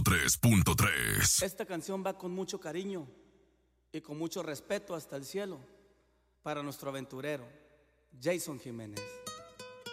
103.3. Esta canción va con mucho cariño y con mucho respeto hasta el cielo para nuestro aventurero, Jason Jiménez.